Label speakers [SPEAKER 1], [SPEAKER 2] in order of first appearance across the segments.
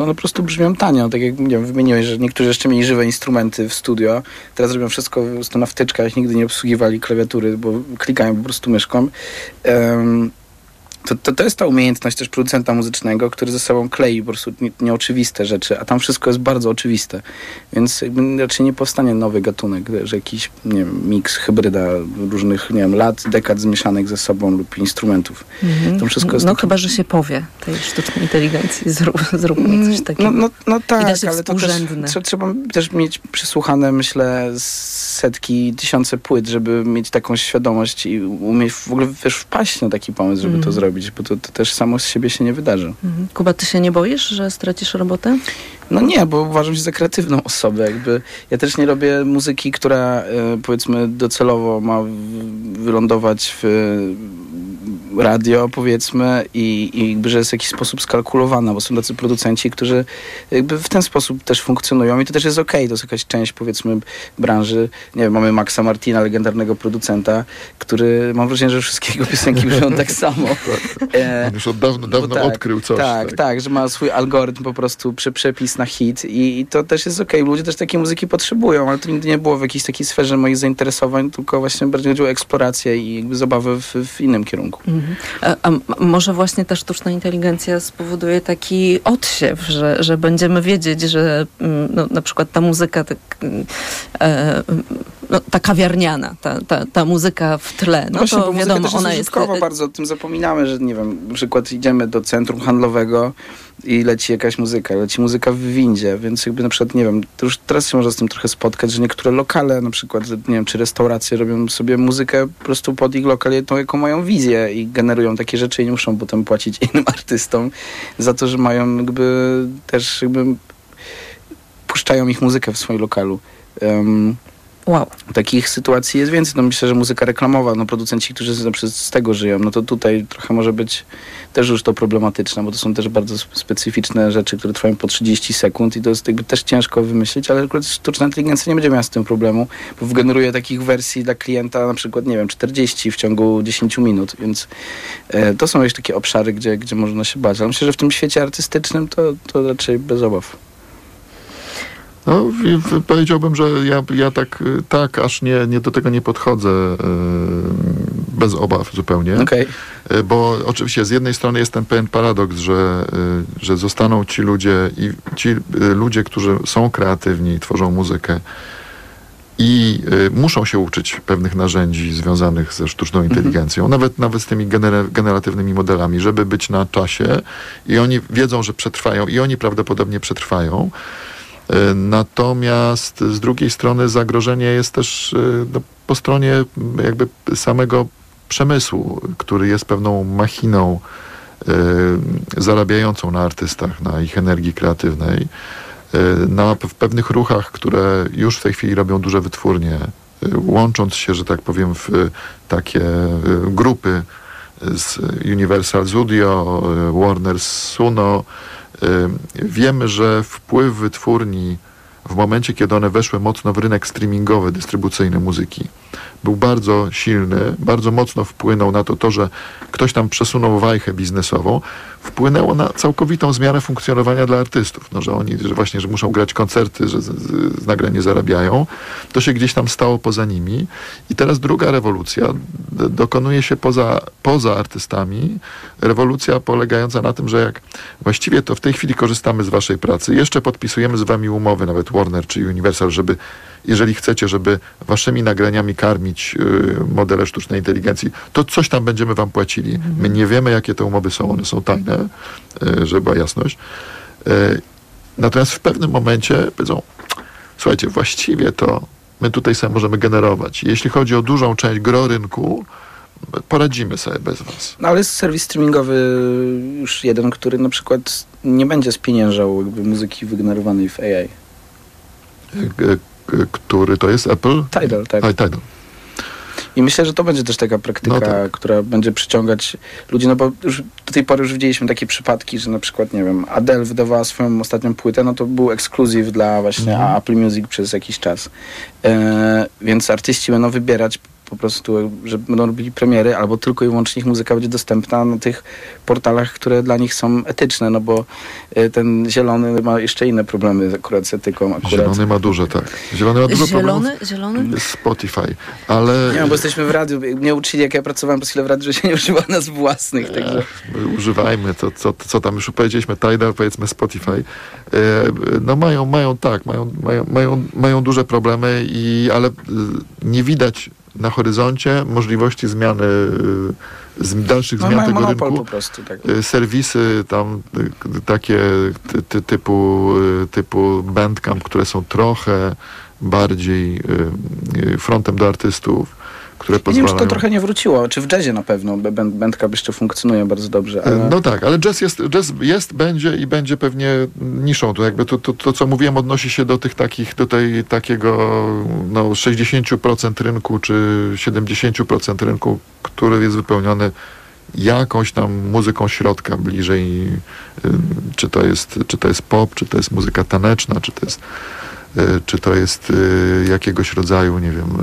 [SPEAKER 1] one po prostu brzmią tanio, tak jak nie wiem, wymieniłeś, że niektórzy jeszcze mieli żywe instrumenty w studio, teraz robią wszystko po prostu na wtyczkach, nigdy nie obsługiwali klawiatury, bo klikają po prostu myszką. To jest ta umiejętność też producenta muzycznego, który ze sobą klei po prostu nieoczywiste rzeczy, a tam wszystko jest bardzo oczywiste. Więc jakby raczej nie powstanie nowy gatunek, że jakiś, nie wiem, miks, hybryda różnych, nie wiem, lat, dekad zmieszanych ze sobą lub instrumentów. To wszystko jest
[SPEAKER 2] chyba, że się powie tej sztucznej inteligencji, zróbmy coś takiego.
[SPEAKER 1] No tak,
[SPEAKER 2] ale to też
[SPEAKER 1] trzeba też mieć przesłuchane, myślę, setki, tysiące płyt, żeby mieć taką świadomość i umieć w ogóle też wpaść na taki pomysł, żeby to zrobić, bo to też samo z siebie się nie wydarzy.
[SPEAKER 2] Kuba, ty się nie boisz, że stracisz robotę?
[SPEAKER 1] No nie, bo uważam się za kreatywną osobę. Jakby ja też nie robię muzyki, która powiedzmy docelowo ma wylądować w radio, powiedzmy, i jakby, że jest w jakiś sposób skalkulowana, bo są tacy producenci, którzy jakby w ten sposób też funkcjonują i to też jest okej. To jest jakaś część, powiedzmy, branży. Nie wiem, mamy Maxa Martina, legendarnego producenta, który, mam wrażenie, że wszystkie jego piosenki brzmią tak samo.
[SPEAKER 3] On już od dawna odkrył coś.
[SPEAKER 1] Tak, że ma swój algorytm, po prostu przepis na hit i to też jest okej. Ludzie też takiej muzyki potrzebują, ale to nigdy nie było w jakiejś takiej sferze moich zainteresowań, tylko właśnie bardziej chodziło o eksplorację i jakby zabawę w innym kierunku.
[SPEAKER 2] A może właśnie ta sztuczna inteligencja spowoduje taki odsiew, że będziemy wiedzieć, że na przykład ta muzyka ta kawiarniana, ta muzyka w tle,
[SPEAKER 1] no właśnie,
[SPEAKER 2] to wiadomo,
[SPEAKER 1] też
[SPEAKER 2] ona
[SPEAKER 1] jest
[SPEAKER 2] bardzo
[SPEAKER 1] o tym zapominamy, że nie wiem, na przykład idziemy do centrum handlowego i leci jakaś muzyka, leci muzyka w windzie, więc jakby na przykład, nie wiem, to już teraz się można z tym trochę spotkać, że niektóre lokale, na przykład, nie wiem, czy restauracje robią sobie muzykę po prostu pod ich lokal, tą jaką mają wizję i generują takie rzeczy i nie muszą potem płacić innym artystom za to, że mają jakby też jakby puszczają ich muzykę w swoim lokalu.
[SPEAKER 2] Wow.
[SPEAKER 1] Takich sytuacji jest więcej. No myślę, że muzyka reklamowa, producenci, którzy na przykład z tego żyją, no to tutaj trochę może być też już to problematyczne, bo to są też bardzo specyficzne rzeczy, które trwają po 30 sekund i to jest jakby też ciężko wymyślić, ale akurat sztuczna inteligencja nie będzie miała z tym problemu, bo wygeneruje takich wersji dla klienta na przykład, nie wiem, 40 w ciągu 10 minut, więc to są już takie obszary, gdzie można się bać. Ale myślę, że w tym świecie artystycznym to raczej bez obaw.
[SPEAKER 3] No, powiedziałbym, że ja tak aż nie do tego nie podchodzę bez obaw zupełnie.
[SPEAKER 1] Okay.
[SPEAKER 3] Bo oczywiście z jednej strony jest ten pewien paradoks, że zostaną ci ludzie, którzy są kreatywni, tworzą muzykę i muszą się uczyć pewnych narzędzi związanych ze sztuczną inteligencją, nawet z tymi generatywnymi modelami, żeby być na czasie i oni wiedzą, że przetrwają i oni prawdopodobnie przetrwają. Natomiast z drugiej strony zagrożenie jest też po stronie jakby samego przemysłu, który jest pewną machiną zarabiającą na artystach, na ich energii kreatywnej, w pewnych ruchach, które już w tej chwili robią duże wytwórnie, łącząc się, że tak powiem, w takie grupy z Universal Studio, Warner Suno. Wiemy, że wpływ wytwórni w momencie, kiedy one weszły mocno w rynek streamingowy, dystrybucyjny muzyki, był bardzo silny, bardzo mocno wpłynął na to, że ktoś tam przesunął wajchę biznesową, wpłynęło na całkowitą zmianę funkcjonowania dla artystów. Że oni, że muszą grać koncerty, że z nagrań nie zarabiają. To się gdzieś tam stało poza nimi. I teraz druga rewolucja dokonuje się poza artystami. Rewolucja polegająca na tym, że jak właściwie to w tej chwili korzystamy z waszej pracy, jeszcze podpisujemy z wami umowy, nawet Warner czy Universal, żeby, jeżeli chcecie, żeby waszymi nagraniami karmić modele sztucznej inteligencji, to coś tam będziemy wam płacili. My nie wiemy, jakie te umowy są, one są tajne, żeby była jasność. Natomiast w pewnym momencie powiedzą, słuchajcie, właściwie to my tutaj sobie możemy generować. Jeśli chodzi o dużą część gro rynku, poradzimy sobie bez was.
[SPEAKER 1] No ale jest serwis streamingowy już jeden, który na przykład nie będzie spieniężał jakby muzyki wygenerowanej w AI.
[SPEAKER 3] Który to jest? Apple?
[SPEAKER 1] Tidal, tak.
[SPEAKER 3] Tidal.
[SPEAKER 1] I myślę, że to będzie też taka praktyka, która będzie przyciągać ludzi, bo już do tej pory już widzieliśmy takie przypadki, że na przykład, nie wiem, Adele wydawała swoją ostatnią płytę, to był ekskluzyw dla właśnie Apple Music przez jakiś czas. Więc artyści będą wybierać po prostu, że będą robili premiery, albo tylko i wyłącznie ich muzyka będzie dostępna na tych portalach, które dla nich są etyczne, no bo ten Zielony ma jeszcze inne problemy akurat z etyką.
[SPEAKER 3] Zielony ma dużo, tak. Zielony ma dużo problemów.
[SPEAKER 2] Zielony?
[SPEAKER 3] Spotify, ale...
[SPEAKER 1] Nie, bo jesteśmy w radiu, mnie uczyli, jak ja pracowałem przez chwilę w radiu, że się nie używa nazw własnych, także...
[SPEAKER 3] Używajmy to, co tam już powiedzieliśmy, Tidal, powiedzmy Spotify. No mają duże problemy, ale nie widać na horyzoncie możliwości zmiany, dalszych zmian
[SPEAKER 1] mają
[SPEAKER 3] tego
[SPEAKER 1] monopol
[SPEAKER 3] rynku.
[SPEAKER 1] po prostu, tak.
[SPEAKER 3] Serwisy tam takie typu Bandcamp, które są trochę bardziej frontem do artystów, które pozwalają...
[SPEAKER 1] Nie wiem, czy to trochę nie wróciło. Czy w jazzie na pewno. Bandcamp jeszcze funkcjonuje bardzo dobrze. Ale...
[SPEAKER 3] No tak, ale jazz jest, będzie i będzie pewnie niszą. To jakby to co mówiłem, odnosi się do tych takich, takiego 60% rynku, czy 70% rynku, który jest wypełniony jakąś tam muzyką środka bliżej, czy to jest pop, czy to jest muzyka taneczna, czy to jest jakiegoś rodzaju, nie wiem,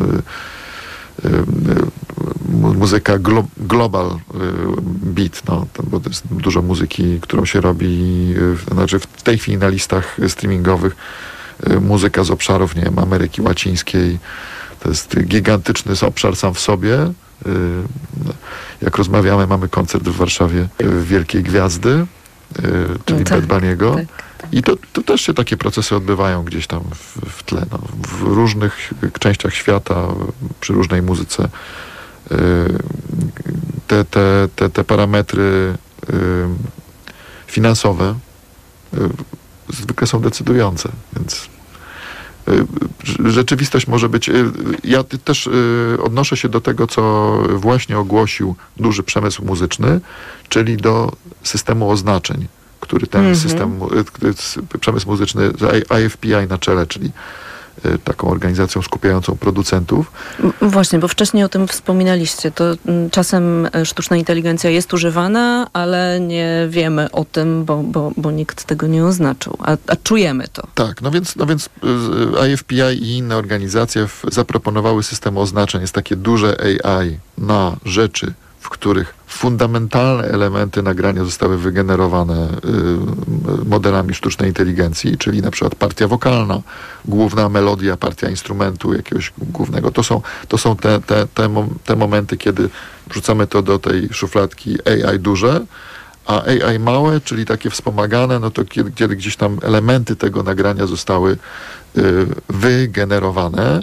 [SPEAKER 3] muzyka global beat, bo to jest dużo muzyki, którą się robi, znaczy w tej chwili na listach streamingowych, muzyka z obszarów, nie wiem, Ameryki Łacińskiej. To jest gigantyczny obszar sam w sobie. Jak rozmawiamy, mamy koncert w Warszawie Wielkiej Gwiazdy, czyli Bad Bunny'ego. Tak. I to też się takie procesy odbywają gdzieś tam w tle, w różnych częściach świata, przy różnej muzyce. Te parametry finansowe zwykle są decydujące, więc rzeczywistość może być... Ja też odnoszę się do tego, co właśnie ogłosił duży przemysł muzyczny, czyli do systemu oznaczeń, który ten system, przemysł muzyczny, IFPI na czele, czyli taką organizacją skupiającą producentów.
[SPEAKER 2] Właśnie, bo wcześniej o tym wspominaliście. To czasem sztuczna inteligencja jest używana, ale nie wiemy o tym, bo nikt tego nie oznaczył. A czujemy to.
[SPEAKER 3] Tak, no więc IFPI i inne organizacje zaproponowały system oznaczeń. Jest takie duże AI na rzeczy, w których fundamentalne elementy nagrania zostały wygenerowane modelami sztucznej inteligencji, czyli na przykład partia wokalna, główna melodia, partia instrumentu jakiegoś głównego. To są te momenty, kiedy wrzucamy to do tej szufladki AI duże, a AI małe, czyli takie wspomagane, no to kiedy gdzieś tam elementy tego nagrania zostały wygenerowane.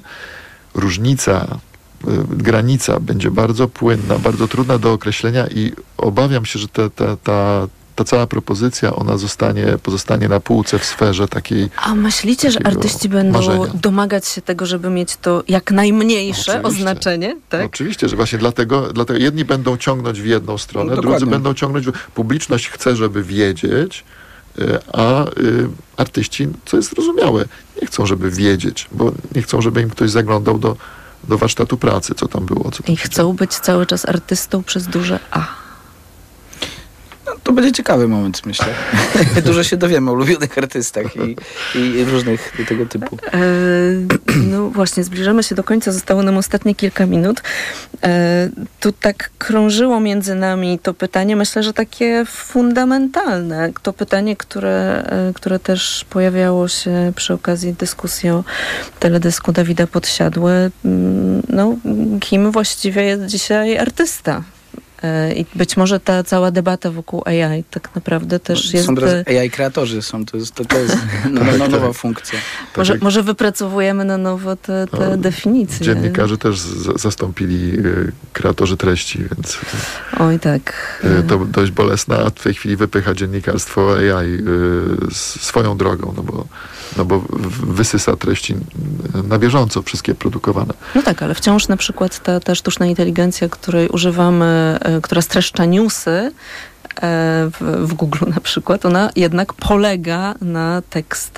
[SPEAKER 3] Granica będzie bardzo płynna, bardzo trudna do określenia i obawiam się, że ta cała propozycja, ona pozostanie na półce w sferze takiej...
[SPEAKER 2] A myślicie, że artyści będą domagać się tego, żeby mieć to jak najmniejsze oznaczenie? Tak?
[SPEAKER 3] Oczywiście, że właśnie dlatego jedni będą ciągnąć w jedną stronę, drudzy będą ciągnąć... Publiczność chce, żeby wiedzieć, a artyści, co jest zrozumiałe, nie chcą, żeby wiedzieć, bo nie chcą, żeby im ktoś zaglądał do warsztatu pracy, co tam było.
[SPEAKER 2] I chcą być cały czas artystą przez duże A.
[SPEAKER 1] No, to będzie ciekawy moment, myślę. Dużo się dowiemy o ulubionych artystach i różnych tego typu.
[SPEAKER 2] No właśnie, zbliżamy się do końca. Zostało nam ostatnie kilka minut. Tu tak krążyło między nami to pytanie, myślę, że takie fundamentalne. To pytanie, które też pojawiało się przy okazji dyskusji o teledysku Dawida Podsiadły. No, kim właściwie jest dzisiaj artysta? I być może ta cała debata wokół AI tak naprawdę też jest...
[SPEAKER 1] Są teraz AI kreatorzy, to jest nowa funkcja.
[SPEAKER 2] Może wypracowujemy na nowo te definicje.
[SPEAKER 3] Dziennikarze też zastąpili kreatorzy treści, więc...
[SPEAKER 2] Oj, tak.
[SPEAKER 3] To dość bolesne, a w tej chwili wypycha dziennikarstwo AI swoją drogą, bo wysysa treści na bieżąco, wszystkie produkowane.
[SPEAKER 2] No tak, ale wciąż na przykład ta sztuczna inteligencja, której używamy, która streszcza newsy w Google na przykład, ona jednak polega na tekstach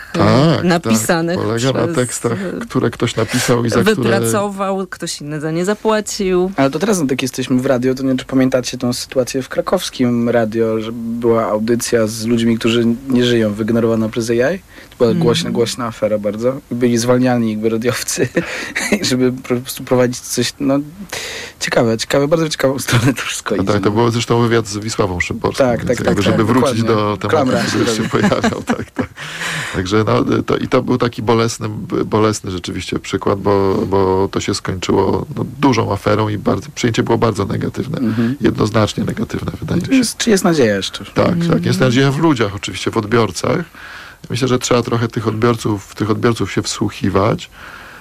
[SPEAKER 2] napisanych.
[SPEAKER 3] Tak. Polega na tekstach, które ktoś napisał i za
[SPEAKER 2] wypracował, ktoś inny za nie zapłacił.
[SPEAKER 1] Ale to teraz tak jesteśmy w radio, to nie wiem, czy pamiętacie tą sytuację w krakowskim radio, że była audycja z ludźmi, którzy nie żyją, wygenerowana przez AI. To była głośna afera bardzo. Byli zwalniani jakby radiowcy, żeby po prostu prowadzić coś, ciekawe, bardzo ciekawą stronę to wszystko idzie.
[SPEAKER 3] Tak, to było zresztą wywiad z Wisławą Szymborską.
[SPEAKER 1] Tak,
[SPEAKER 3] żeby wrócić do tematu,
[SPEAKER 1] Klamra,
[SPEAKER 3] który się pojawiał. Tak. Także to był taki bolesny rzeczywiście przykład, bo to się skończyło dużą aferą i przyjęcie było bardzo negatywne. Jednoznacznie negatywne, wydaje mi się.
[SPEAKER 1] Czy jest nadzieja jeszcze?
[SPEAKER 3] Tak, jest nadzieja w ludziach oczywiście, w odbiorcach. Myślę, że trzeba trochę w tych odbiorców się wsłuchiwać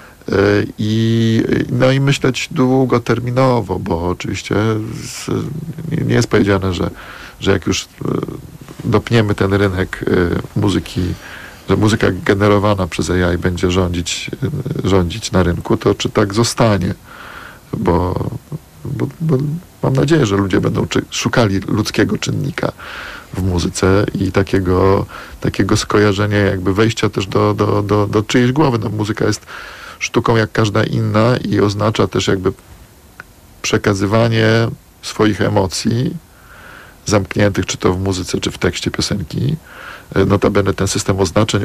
[SPEAKER 3] i myśleć długoterminowo, bo oczywiście nie jest powiedziane, że jak już dopniemy ten rynek muzyki, że muzyka generowana przez AI będzie rządzić na rynku, to czy tak zostanie? Bo mam nadzieję, że ludzie będą szukali ludzkiego czynnika w muzyce i takiego skojarzenia, jakby wejścia też do czyjejś głowy. Muzyka jest sztuką jak każda inna i oznacza też jakby przekazywanie swoich emocji zamkniętych, czy to w muzyce, czy w tekście piosenki. Notabene ten system oznaczeń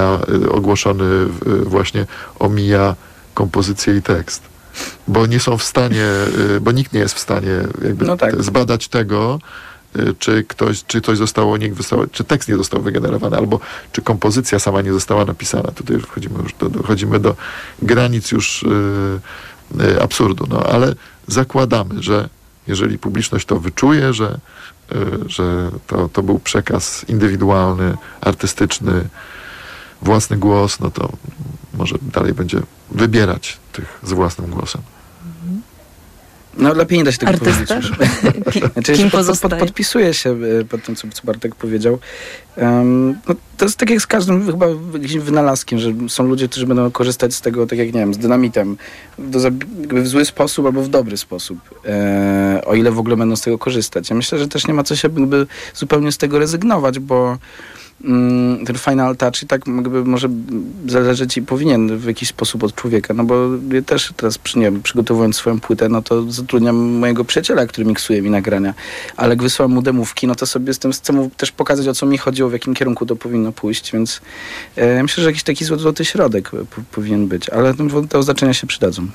[SPEAKER 3] omija kompozycję i tekst. Bo nie są w stanie, bo nikt nie jest w stanie jakby zbadać tego, czy coś zostało, czy tekst nie został wygenerowany, albo czy kompozycja sama nie została napisana. Tutaj dochodzimy do granic już absurdu. Ale zakładamy, że jeżeli publiczność to wyczuje, że to był przekaz indywidualny, artystyczny, własny głos, to może dalej będzie wybierać tych z własnym głosem.
[SPEAKER 1] Lepiej nie da się tego
[SPEAKER 2] Artysta?
[SPEAKER 1] powiedzieć.
[SPEAKER 2] Kim pozostaje?
[SPEAKER 1] Podpisuję się pod tym, co Bartek powiedział. To jest tak jak z każdym chyba jakimś wynalazkiem, że są ludzie, którzy będą korzystać z tego, tak jak, nie wiem, z dynamitem jakby w zły sposób albo w dobry sposób. O ile w ogóle będą z tego korzystać. Ja myślę, że też nie ma co się jakby zupełnie z tego rezygnować, bo ten final touch i tak jakby może zależeć i powinien w jakiś sposób od człowieka, bo ja też teraz przygotowując swoją płytę, to zatrudniam mojego przyjaciela, który miksuje mi nagrania, ale jak wysyłam mu demówki, to sobie chcę mu też pokazać, o co mi chodziło, w jakim kierunku to powinno pójść, więc myślę, że jakiś taki złoty środek powinien być, ale te oznaczenia się przydadzą.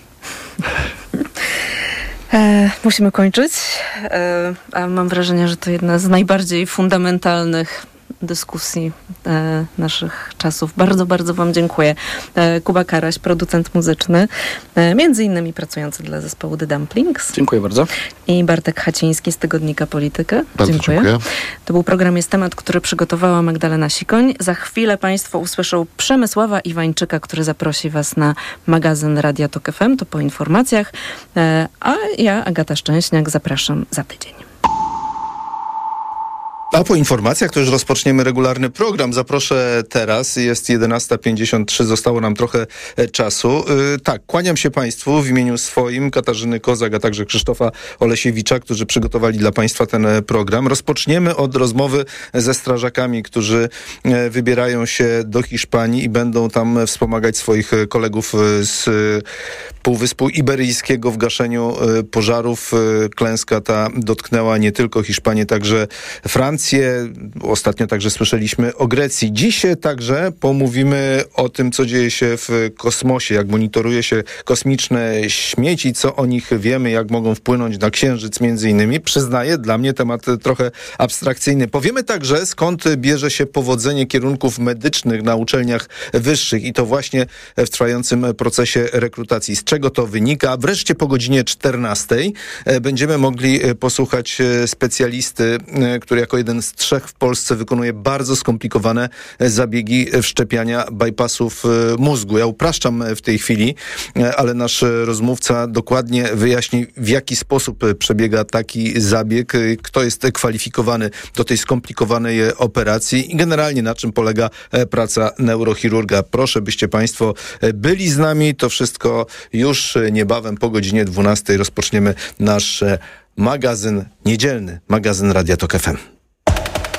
[SPEAKER 2] Musimy kończyć, a mam wrażenie, że to jedna z najbardziej fundamentalnych dyskusji naszych czasów. Bardzo, bardzo wam dziękuję. Kuba Karaś, producent muzyczny, między innymi pracujący dla zespołu The Dumplings.
[SPEAKER 1] Dziękuję bardzo.
[SPEAKER 2] I Bartek Haciński z tygodnika Politykę.
[SPEAKER 3] Bardzo dziękuję.
[SPEAKER 2] To był program Jest Temat, który przygotowała Magdalena Sikoń. Za chwilę państwo usłyszą Przemysława Iwańczyka, który zaprosi was na magazyn Radia Tok FM. To po informacjach. A ja, Agata Szczęśniak, zapraszam za tydzień.
[SPEAKER 4] A po informacjach to już rozpoczniemy regularny program. Zaproszę teraz. Jest 11:53, zostało nam trochę czasu. Tak, kłaniam się Państwu w imieniu swoim, Katarzyny Kozak, a także Krzysztofa Olesiewicza, którzy przygotowali dla Państwa ten program. Rozpoczniemy od rozmowy ze strażakami, którzy wybierają się do Hiszpanii i będą tam wspomagać swoich kolegów z Półwyspu Iberyjskiego w gaszeniu pożarów. Klęska ta dotknęła nie tylko Hiszpanię, także Francję. Ostatnio także słyszeliśmy o Grecji. Dziś także pomówimy o tym, co dzieje się w kosmosie, jak monitoruje się kosmiczne śmieci, co o nich wiemy, jak mogą wpłynąć na Księżyc między innymi. Przyznaję, dla mnie temat trochę abstrakcyjny. Powiemy także, skąd bierze się powodzenie kierunków medycznych na uczelniach wyższych i to właśnie w trwającym procesie rekrutacji. Z czego to wynika? Wreszcie po godzinie 14 będziemy mogli posłuchać specjalisty, który jako jeden z 3 w Polsce wykonuje bardzo skomplikowane zabiegi wszczepiania bypassów mózgu. Ja upraszczam w tej chwili, ale nasz rozmówca dokładnie wyjaśni, w jaki sposób przebiega taki zabieg, kto jest kwalifikowany do tej skomplikowanej operacji i generalnie na czym polega praca neurochirurga. Proszę, byście Państwo byli z nami. To wszystko już niebawem po godzinie 12 rozpoczniemy nasz magazyn niedzielny, magazyn Radia Tok FM.